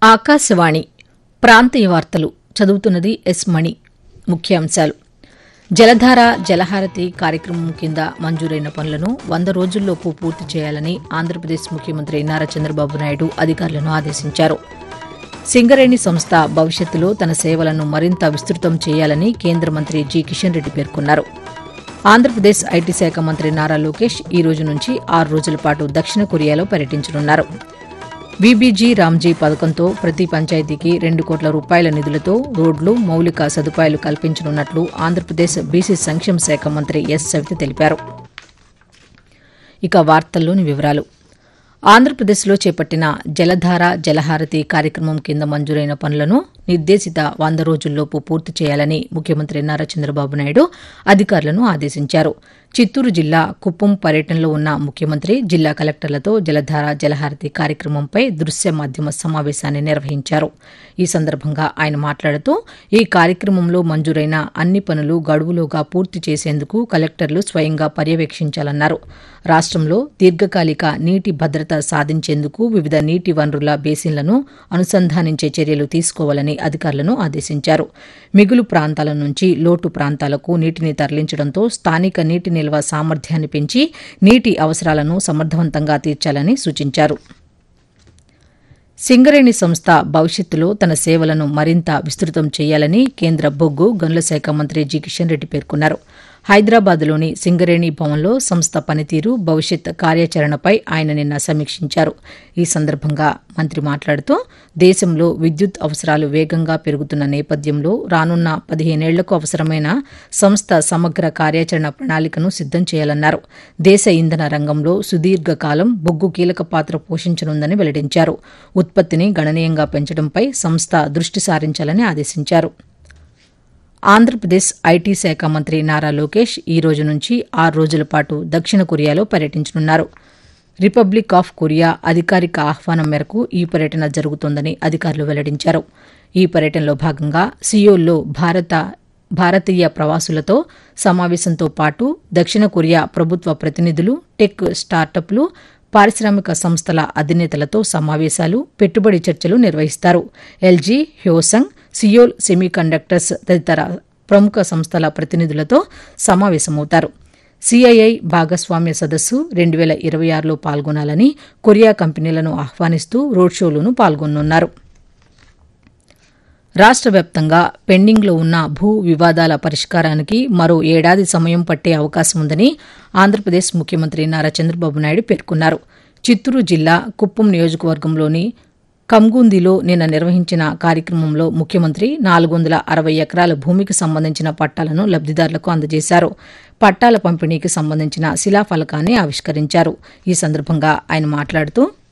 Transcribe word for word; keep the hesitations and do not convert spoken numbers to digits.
ఆకాశవాణి ప్రాంతీయ వార్తలు చదువుతున్నది ఎస్ మణి. ముఖ్యాంశాలు: జలధార జలహారతి కార్యక్రమం కింద మంజూరైన పనులను వంద రోజుల్లోపు పూర్తి చేయాలని ఆంధ్రప్రదేశ్ ముఖ్యమంత్రి నారా చంద్రబాబు నాయుడు అధికారులను ఆదేశించారు. సింగరేణి సంస్థ భవిష్యత్తులో తన సేవలను మరింత విస్తృతం చేయాలని కేంద్ర మంత్రి జి కిషన్ రెడ్డి పేర్కొన్నారు. ఆంధ్రప్రదేశ్ ఐటీ శాఖ మంత్రి నారా లోకేష్ ఈ రోజు నుంచి ఆరు రోజుల పాటు దక్షిణ కొరియాలో పర్యటించనున్నారు. వీబీజీ రామ్జీ పథకంతో ప్రతి పంచాయతీకి రెండు కోట్ల రూపాయల నిధులతో రోడ్లు, మౌలిక సదుపాయాలు కల్పించనున్నట్లు ఆంధ్రప్రదేశ్ బీసీ సంక్షేమ శాఖ మంత్రి ఎస్ సవిత తెలిపారు. ఇక వార్తల్లోని వివరాలు: ఆంధ్రప్రదేశ్లో చేపట్టిన జలధార జలహారతి కార్యక్రమం కింద మంజూరైన పనులను నిర్దేశిత వంద రోజుల్లోపు పూర్తి చేయాలని ముఖ్యమంత్రి నారా చంద్రబాబు నాయుడు అధికారులను ఆదేశించారు. చిత్తూరు జిల్లా కుప్పం పర్యటనలో ఉన్న ముఖ్యమంత్రి జిల్లా కలెక్టర్లతో జలధార జలహారతి కార్యక్రమంపై దృశ్య మాధ్యమ సమావేశాన్ని నిర్వహించారు. ఈ సందర్భంగా ఆయన మాట్లాడుతూ ఈ కార్యక్రమంలో మంజూరైన అన్ని పనులు గడువులోగా పూర్తి చేసేందుకు కలెక్టర్లు స్వయంగా పర్యవేక్షించాలన్నారు. రాష్టంలో దీర్ఘకాలిక నీటి భద్రత సాధించేందుకు వివిధ నీటి వనరుల బేసిన్లను అనుసంధానించే చర్యలు తీసుకోవాలని అధికారులను ఆదేశించారు. మిగులు ప్రాంతాల నుంచి లోటు ప్రాంతాలకు నీటిని తరలించడంతో స్థానిక నీటి నిల్వ సామర్థ్యాన్ని పెంచి నీటి అవసరాలను సమర్థవంతంగా తీర్చాలని సూచించారు. సింగరేణి సంస్థ భవిష్యత్తులో తన సేవలను మరింత విస్తృతం చేయాలని కేంద్ర బొగ్గు గనుల శాఖ మంత్రి జి కిషన్ రెడ్డి పేర్కొన్నారు. హైదరాబాద్లోని సింగరేణి భవన్లో సంస్థ పనితీరు, భవిష్యత్ కార్యాచరణపై ఆయన నిన్న సమీక్షించారు. ఈ సందర్భంగా మంత్రి మాట్లాడుతూ దేశంలో విద్యుత్ అవసరాలు వేగంగా పెరుగుతున్న నేపథ్యంలో రానున్న పదిహేనేళ్లకు అవసరమైన సంస్థ సమగ్ర కార్యాచరణ ప్రణాళికను సిద్దం చేయాలన్నారు. దేశ ఇంధన రంగంలో సుదీర్ఘకాలం బొగ్గు కీలక పాత్ర పోషించనుందని వెల్లడించారు. ఉత్పత్తిని గణనీయంగా పెంచడంపై సంస్థ దృష్టి సారించాలని ఆదేశించారు. ఆంధ్రప్రదేశ్ ఐటీ శాఖ మంత్రి నారా లోకేష్ ఈ రోజు నుంచి ఆరు రోజుల పాటు దక్షిణ కొరియాలో పర్యటించనున్నారు. రిపబ్లిక్ ఆఫ్ కొరియా అధికారిక ఆహ్వానం మేరకు ఈ పర్యటన జరుగుతోందని అధికారులు వెల్లడించారు. ఈ పర్యటనలో భాగంగా సియోల్లో భారత భారతీయ ప్రవాసులతో సమావేశంతో పాటు దక్షిణ కొరియా ప్రభుత్వ ప్రతినిధులు, టెక్ స్టార్టప్లు, పారిశ్రామిక సంస్థల అధినేతలతో సమావేశాలు, పెట్టుబడి చర్చలు నిర్వహిస్తారు. ఎల్జీ, హ్యోసంగ్, సియోల్ సెమీకండక్టర్స్ తదితర ప్రముఖ సంస్థల ప్రతినిధులతో సమావేశమవుతారు. సిఐఐ భాగస్వామ్య సదస్సు రెండు వేల ఇరవై ఆరులో పాల్గొనాలని కొరియా కంపెనీలను ఆహ్వానిస్తూ రోడ్ షోలోనూ పాల్గొనున్నారు. రాష్ట్ర వ్యాప్తంగా పెండింగ్లో ఉన్న భూ వివాదాల పరిష్కారానికి మరో ఏడాది సమయం పట్టే అవకాశం ఉందని ఆంధ్రప్రదేశ్ ముఖ్యమంత్రి నారా చంద్రబాబు నాయుడు పేర్కొన్నారు. చిత్తూరు జిల్లా కుప్పం నియోజకవర్గంలోని కంగుందిలో నిన్న నిర్వహించిన కార్యక్రమంలో ముఖ్యమంత్రి నాలుగు వందల అరవై ఎకరాల భూమికి సంబంధించిన పట్టాలను లబ్దిదారులకు అందజేశారు. పట్టాల పంపిణీకి సంబంధించిన శిలాఫలకాన్ని ఆవిష్కరించారు. ఈ సందర్భంగా ఆయన మాట్లాడుతూ